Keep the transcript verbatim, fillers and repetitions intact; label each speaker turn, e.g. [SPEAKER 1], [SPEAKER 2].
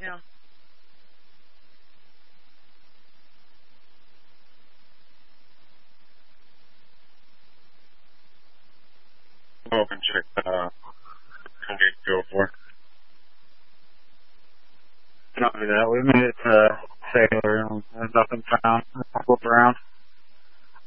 [SPEAKER 1] now.
[SPEAKER 2] Go up and check uh go for.
[SPEAKER 3] Copy that. We made it to Sailor and there's nothing found. Flip around.